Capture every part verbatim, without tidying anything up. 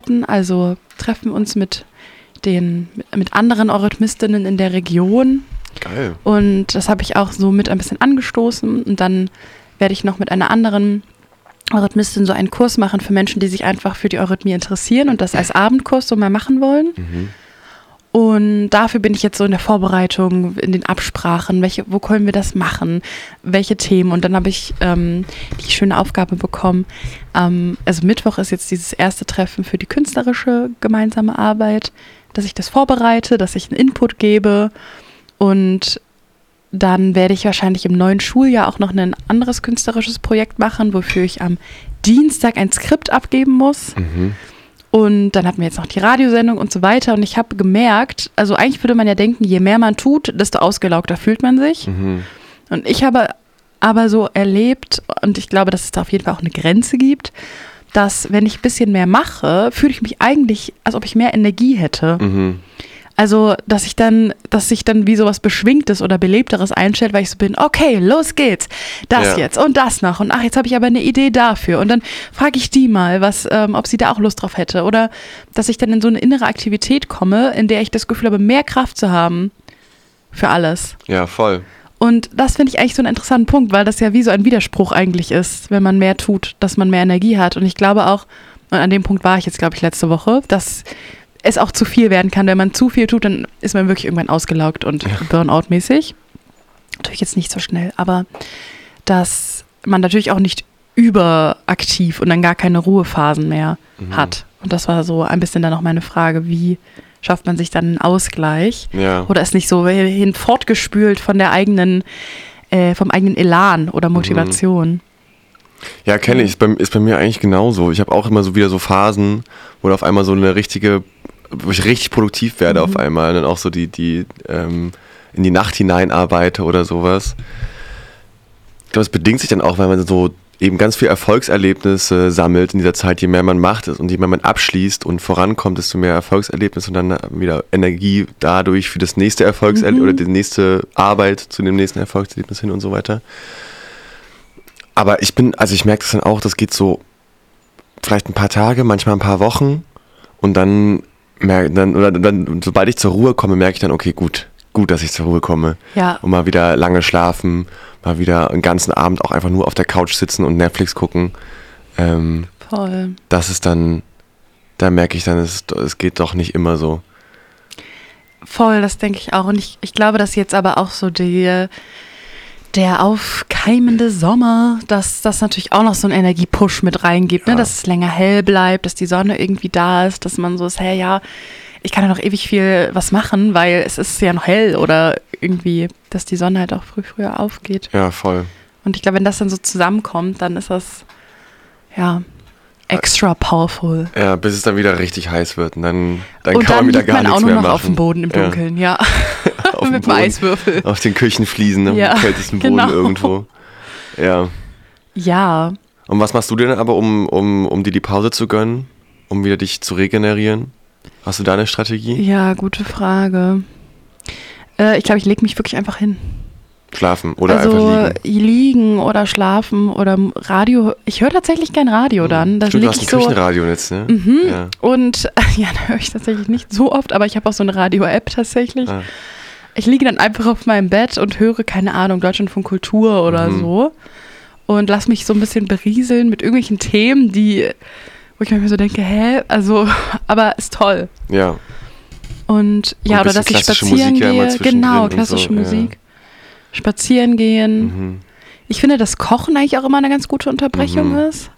vorbereiten, also treffen uns mit den mit anderen Eurythmistinnen in der Region. Geil. Und das habe ich auch so mit ein bisschen angestoßen. Und dann werde ich noch mit einer anderen Eurythmistin so einen Kurs machen für Menschen, die sich einfach für die Eurythmie interessieren und das als Abendkurs so mal machen wollen. Mhm. Und dafür bin ich jetzt so in der Vorbereitung, in den Absprachen, welche, wo können wir das machen, welche Themen. Und dann habe ich ähm, die schöne Aufgabe bekommen, ähm, also Mittwoch ist jetzt dieses erste Treffen für die künstlerische gemeinsame Arbeit, dass ich das vorbereite, dass ich einen Input gebe und dann werde ich wahrscheinlich im neuen Schuljahr auch noch ein anderes künstlerisches Projekt machen, wofür ich am Dienstag ein Skript abgeben muss. Mhm. Und dann hatten wir jetzt noch die Radiosendung und so weiter. Und ich habe gemerkt, also eigentlich würde man ja denken, je mehr man tut, desto ausgelaugter fühlt man sich. Mhm. Und ich habe aber so erlebt, und ich glaube, dass es da auf jeden Fall auch eine Grenze gibt, dass wenn ich ein bisschen mehr mache, fühle ich mich eigentlich, als ob ich mehr Energie hätte. Mhm. Also, dass ich dann, dass sich dann wie sowas Beschwingtes oder Belebteres einstellt, weil ich so bin, okay, los geht's, das Ja. jetzt und das noch und ach, jetzt habe ich aber eine Idee dafür und dann frage ich die mal, was, ähm, ob sie da auch Lust drauf hätte oder dass ich dann in so eine innere Aktivität komme, in der ich das Gefühl habe, mehr Kraft zu haben für alles. Ja, voll. Und das finde ich eigentlich so einen interessanten Punkt, weil das ja wie so ein Widerspruch eigentlich ist, wenn man mehr tut, dass man mehr Energie hat. Und ich glaube auch, und an dem Punkt war ich jetzt, glaube ich, letzte Woche, dass es auch zu viel werden kann. Wenn man zu viel tut, dann ist man wirklich irgendwann ausgelaugt und Ja. Burnout-mäßig. Natürlich jetzt nicht so schnell, aber dass man natürlich auch nicht überaktiv und dann gar keine Ruhephasen mehr Mhm. hat. Und das war so ein bisschen dann auch meine Frage, wie schafft man sich dann einen Ausgleich? Ja. Oder ist nicht so hin fortgespült von der eigenen, äh, vom eigenen Elan oder Motivation? Ja, kenne ich. Ist bei, ist bei mir eigentlich genauso. Ich habe auch immer so wieder so Phasen, wo auf einmal so eine richtige, wo ich richtig produktiv werde auf einmal. Und dann auch so die, die ähm, in die Nacht hinein arbeite oder sowas. Ich glaube, es bedingt sich dann auch, weil man so eben ganz viel Erfolgserlebnisse sammelt in dieser Zeit, je mehr man macht und je mehr man abschließt und vorankommt, desto mehr Erfolgserlebnisse und dann wieder Energie dadurch für das nächste Erfolgserlebnis oder die nächste Arbeit zu dem nächsten Erfolgserlebnis hin und so weiter. Aber ich bin, also ich merke das dann auch, das geht so vielleicht ein paar Tage, manchmal ein paar Wochen und dann, merke, dann, oder dann sobald ich zur Ruhe komme, merke ich dann, okay, gut, gut, dass ich zur Ruhe komme. Ja. Und mal wieder lange schlafen, mal wieder einen ganzen Abend auch einfach nur auf der Couch sitzen und Netflix gucken. Ähm, Voll. das ist dann, da merke ich dann, es, es geht doch nicht immer so. Voll, das denke ich auch. Und ich, ich glaube, dass jetzt aber auch so die, der aufkeimende Sommer, dass das natürlich auch noch so einen Energiepush mit reingibt, Ja. ne? Dass es länger hell bleibt, dass die Sonne irgendwie da ist, dass man so ist, hey, ja, ich kann ja noch ewig viel was machen, weil es ist ja noch hell oder irgendwie, dass die Sonne halt auch früh früher aufgeht. Ja, voll. Und ich glaube, wenn das dann so zusammenkommt, dann ist das, ja, extra powerful. Ja, bis es dann wieder richtig heiß wird und dann, dann Und kann dann man wieder liegt gar man nichts auch nur mehr noch machen. auf dem Boden im Ja. Dunkeln, ja. Auf dem Mit dem Boden. Eiswürfel. Auf den Küchenfliesen, am Ja, kältesten Boden genau. irgendwo. Ja. Ja, Und was machst du denn aber, um, um, um dir die Pause zu gönnen? Um wieder dich zu regenerieren? Hast du da eine Strategie? ja, gute Frage. Äh, ich glaube, ich lege mich wirklich einfach hin. Schlafen oder also einfach liegen? liegen oder schlafen oder Radio. Ich höre tatsächlich kein Radio dann. Da Stimmt, du lieg hast ein ich so. Küchenradio jetzt, ne? Mhm. Ja. Und ja, da höre ich tatsächlich nicht so oft, aber ich habe auch so eine Radio-App tatsächlich. Ah. Ich liege dann einfach auf meinem Bett und höre, keine Ahnung, Deutschlandfunk Kultur oder Mhm. so. Und lass mich so ein bisschen berieseln mit irgendwelchen Themen, die, wo ich manchmal so denke, hä? Also, aber ist toll. Ja. Und ja, Und oder bisschen dass ich klassische spazieren Musik ja immer gehe. zwischendrin Genau, und klassische so, ja. Musik. Spazieren gehen. Mhm. Ich finde, dass Kochen eigentlich auch immer eine ganz gute Unterbrechung Mhm. ist.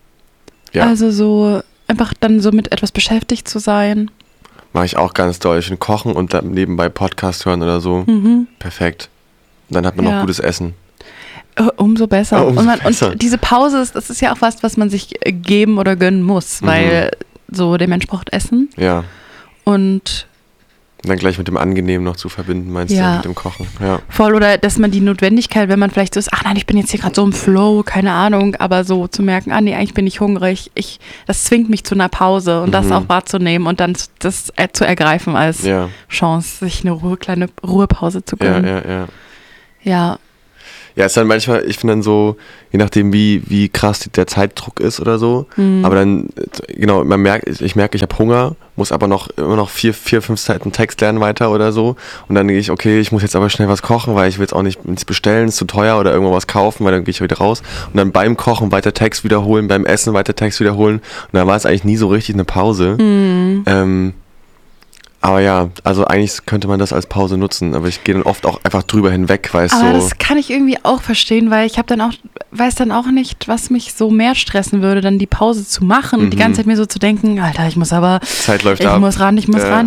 Ja, Also so einfach dann so mit etwas beschäftigt zu sein. mache ich auch ganz doll. Ich finde Kochen und dann nebenbei Podcast hören oder so. Mhm. Perfekt. Und dann hat man Ja. noch gutes Essen. Äh, Umso besser. Oh, umso und, man, besser. und diese Pause, ist, das ist ja auch was, was man sich äh, geben oder gönnen muss, Mhm. weil so der Mensch braucht Essen. Ja. Und Und dann gleich mit dem Angenehmen noch zu verbinden, meinst Ja. du, mit dem Kochen? Ja. voll, oder dass man die Notwendigkeit, wenn man vielleicht so ist, ach nein, ich bin jetzt hier gerade so im Flow, keine Ahnung, aber so zu merken, ah nee, eigentlich bin ich hungrig, ich, das zwingt mich zu einer Pause und das Mhm. auch wahrzunehmen und dann das äh, zu ergreifen als Ja. Chance, sich eine Ruhe, kleine Ruhepause zu Ja, gönnen. ja, ja. Ja, Ja, es ist dann manchmal, ich finde dann so, je nachdem wie, wie krass der Zeitdruck ist oder so, mhm. aber dann, genau, man merkt, ich merke, ich habe Hunger, muss aber noch immer noch vier, vier, fünf Seiten Text lernen weiter oder so und dann denke ich, okay, ich muss jetzt aber schnell was kochen, weil ich will jetzt auch nicht nichts bestellen, ist zu teuer oder irgendwo was kaufen, weil dann gehe ich wieder raus und dann beim Kochen weiter Text wiederholen, beim Essen weiter Text wiederholen und dann war es eigentlich nie so richtig eine Pause. Mhm. Ähm, Aber ja, also eigentlich könnte man das als Pause nutzen, aber ich gehe dann oft auch einfach drüber hinweg, weil es so... Aber das kann ich irgendwie auch verstehen, weil ich habe dann auch, weiß dann auch nicht, was mich so mehr stressen würde, dann die Pause zu machen und mhm. die ganze Zeit mir so zu denken, Alter, ich muss aber... Zeit läuft ich ab. Ich muss ran, ich muss ja. ran.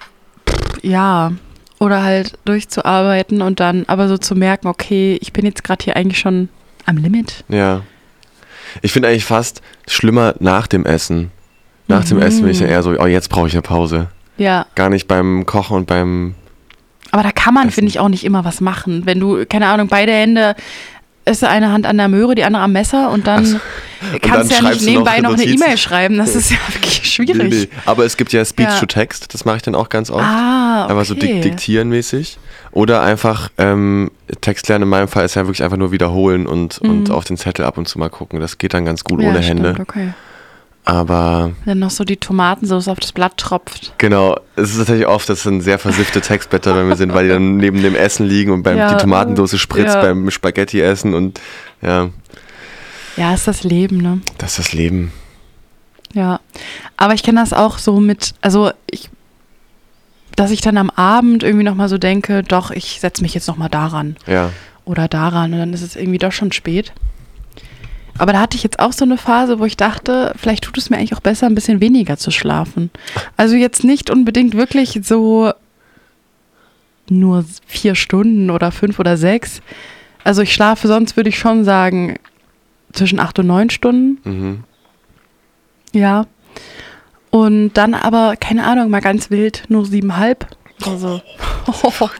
Ja, oder halt durchzuarbeiten und dann aber so zu merken, okay, ich bin jetzt gerade hier eigentlich schon am Limit. Ja. Ich finde eigentlich fast schlimmer nach dem Essen. Nach mhm. dem Essen bin ich dann eher so, oh, jetzt brauche ich eine Pause. Ja. Gar nicht beim Kochen und beim Aber da kann man, finde ich, auch nicht immer was machen. Wenn du, keine Ahnung, beide Hände, ist eine Hand an der Möhre, die andere am Messer und dann so. kannst du ja nicht nebenbei noch, noch eine E-Mail schreiben. Das ist ja wirklich schwierig. Nee, nee. Aber es gibt ja Speech-to-Text, ja. das mache ich dann auch ganz oft. Ah, okay. Einfach so dik- diktieren mäßig. Oder einfach, ähm, Text lernen in meinem Fall ist ja wirklich einfach nur wiederholen und, mhm. und auf den Zettel ab und zu mal gucken. Das geht dann ganz gut ja, ohne stimmt, Hände. Okay. Aber... Wenn noch so die Tomatensauce auf das Blatt tropft. Genau, es ist natürlich oft, dass dann sehr versiffte Textblätter bei mir sind, weil die dann neben dem Essen liegen und beim ja, die Tomatendose spritzt ja. beim Spaghetti essen und ja. Ja, ist das Leben, ne? Das ist das Leben. Ja, aber ich kenne das auch so mit, also ich, dass ich dann am Abend irgendwie nochmal so denke, doch, ich setze mich jetzt nochmal daran. Ja. Oder daran und dann ist es irgendwie doch schon spät. Aber da hatte ich jetzt auch so eine Phase, wo ich dachte, vielleicht tut es mir eigentlich auch besser, ein bisschen weniger zu schlafen. Also jetzt nicht unbedingt wirklich so nur vier Stunden oder fünf oder sechs. Also ich schlafe sonst, würde ich schon sagen, zwischen acht und neun Stunden. Mhm. Ja. Und dann aber, keine Ahnung, mal ganz wild, nur siebeneinhalb. Also. Oh.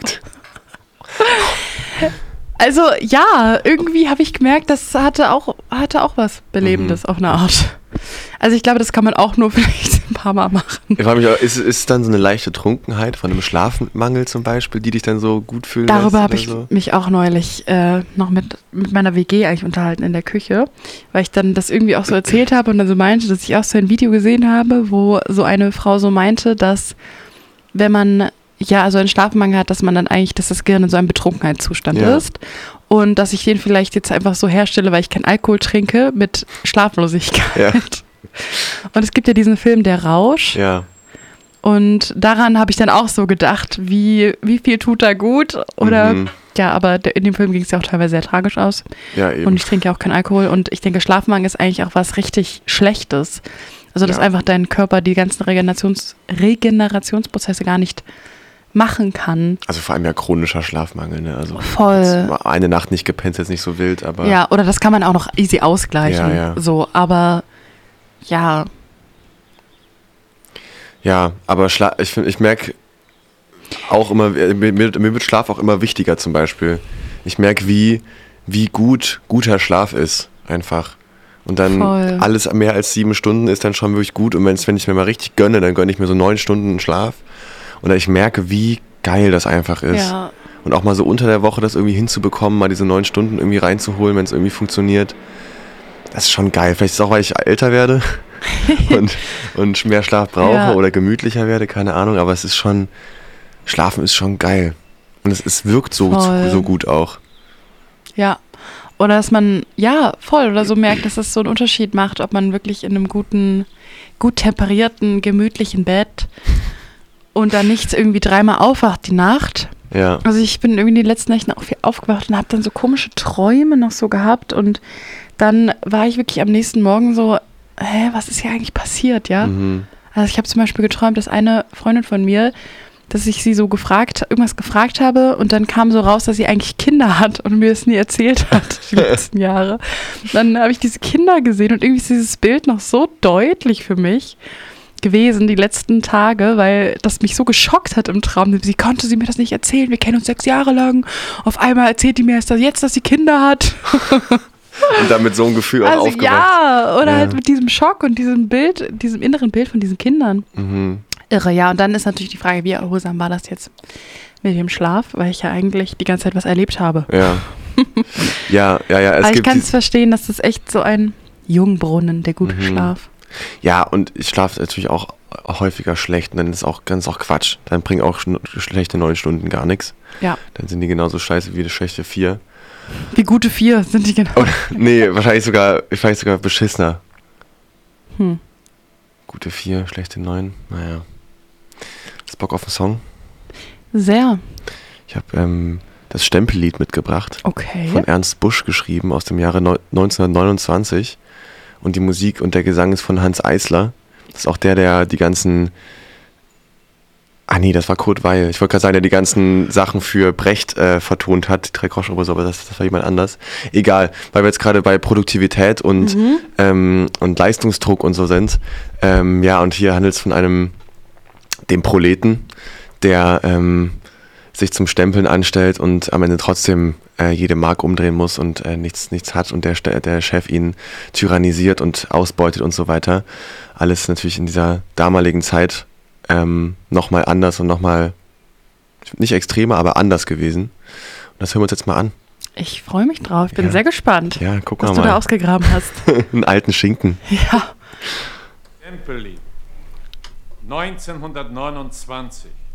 Also ja, irgendwie habe ich gemerkt, das hatte auch, hatte auch was Belebendes mhm. auf eine Art. Also ich glaube, das kann man auch nur vielleicht ein paar Mal machen. Ich frage mich auch, ist es dann so eine leichte Trunkenheit von einem Schlafmangel zum Beispiel, die dich dann so gut fühlen lässt? Darüber habe ich so? mich auch neulich äh, noch mit, mit meiner W G eigentlich unterhalten in der Küche, weil ich dann das irgendwie auch so erzählt habe und dann so meinte, dass ich auch so ein Video gesehen habe, wo so eine Frau so meinte, dass wenn man ja also einen Schlafmangel hat, dass man dann eigentlich, dass das Gehirn in so einem Betrunkenheitszustand ja. ist und dass ich den vielleicht jetzt einfach so herstelle, weil ich keinen Alkohol trinke, mit Schlaflosigkeit. Ja. Und es gibt ja diesen Film Der Rausch. Ja. Und daran habe ich dann auch so gedacht, wie, wie viel tut da gut? Oder mhm. ja, aber in dem Film ging es ja auch teilweise sehr tragisch aus. Ja, eben. Und ich trinke ja auch keinen Alkohol. Und ich denke, Schlafmangel ist eigentlich auch was richtig Schlechtes. Also, dass ja. einfach dein Körper die ganzen Regenerations- Regenerationsprozesse gar nicht machen kann. Also vor allem ja chronischer Schlafmangel, ne? Also voll. Eine Nacht nicht gepennt, ist jetzt nicht so wild, aber... Ja, oder das kann man auch noch easy ausgleichen. Ja, ja. So, aber ja... Ja, aber Schla- ich, ich merke auch immer, mir, mir wird Schlaf auch immer wichtiger zum Beispiel. Ich merke, wie, wie gut guter Schlaf ist, einfach. Und dann Voll. Alles mehr als sieben Stunden ist dann schon wirklich gut. Und wenn's, wenn ich mir mal richtig gönne, dann gönne ich mir so neun Stunden Schlaf. Und ich merke, wie geil das einfach ist. Ja. Und auch mal so unter der Woche das irgendwie hinzubekommen, mal diese neun Stunden irgendwie reinzuholen, wenn es irgendwie funktioniert. Das ist schon geil. Vielleicht ist es auch, weil ich älter werde und, und mehr Schlaf brauche ja. oder gemütlicher werde, keine Ahnung. Aber es ist schon, Schlafen ist schon geil. Und es, es wirkt so, so gut auch. Ja. Oder dass man, ja, voll oder so merkt, dass es so einen Unterschied macht, ob man wirklich in einem guten, gut temperierten, gemütlichen Bett und dann nichts irgendwie dreimal aufwacht die Nacht. Ja. Also ich bin irgendwie die letzten Nächte auch viel aufgewacht und habe dann so komische Träume noch so gehabt und dann war ich wirklich am nächsten Morgen so, hä, was ist hier eigentlich passiert, ja? Mhm. Also ich habe zum Beispiel geträumt, dass eine Freundin von mir, dass ich sie so gefragt, irgendwas gefragt habe und dann kam so raus, dass sie eigentlich Kinder hat und mir das nie erzählt hat, die letzten Jahre. Dann habe ich diese Kinder gesehen und irgendwie ist dieses Bild noch so deutlich für mich gewesen, die letzten Tage, weil das mich so geschockt hat im Traum. Sie konnte sie mir das nicht erzählen, wir kennen uns sechs Jahre lang. Auf einmal erzählt die mir erst jetzt, dass sie Kinder hat. Und dann mit so einem Gefühl also, auch aufgewacht. Ja, oder ja. halt mit diesem Schock und diesem Bild, diesem inneren Bild von diesen Kindern. Mhm. Irre, ja. Und dann ist natürlich die Frage, wie erholsam war das jetzt mit dem Schlaf, weil ich ja eigentlich die ganze Zeit was erlebt habe. Ja. Ja, ja, ja. Es Aber ich gibt kann die- es verstehen, dass das echt so ein Jungbrunnen, der gute Mhm. Schlaf. Ja, und ich schlafe natürlich auch häufiger schlecht und dann ist auch ganz auch Quatsch. Dann bringen auch schn- schlechte neun Stunden gar nichts. Ja. Dann sind die genauso scheiße wie die schlechte vier. Wie gute vier sind die genau. Oder, nee, wahrscheinlich sogar, vielleicht sogar beschissener. Hm. Gute vier, schlechte neun. Naja. Hast Bock auf einen Song? Sehr. Ich habe ähm, das Stempellied mitgebracht. Okay. Von Ernst Busch geschrieben aus dem Jahre neu- neunzehnhundertneunundzwanzig. Und die Musik und der Gesang ist von Hans Eisler. Das ist auch der, der die ganzen... Ah nee, das war Kurt Weil. Ich wollte gerade sagen, der die ganzen Sachen für Brecht äh, vertont hat, die drei Groschen oder so, aber das, das war jemand anders. Egal, weil wir jetzt gerade bei Produktivität und, Mhm. ähm, und Leistungsdruck und so sind. Ähm, ja, und hier handelt es von einem, dem Proleten, der ähm, sich zum Stempeln anstellt und am Ende trotzdem äh, jede Mark umdrehen muss und äh, nichts, nichts hat und der, Ste- der Chef ihn tyrannisiert und ausbeutet und so weiter. Alles natürlich in dieser damaligen Zeit ähm, nochmal anders und nochmal, nicht extremer, aber anders gewesen. Und das hören wir uns jetzt mal an. Ich freue mich drauf. Ich bin Ja. sehr gespannt, Ja, guck was mal du da mal. ausgegraben hast. Einen alten Schinken. Ja. Stempellied neunzehnhundertneunundzwanzig.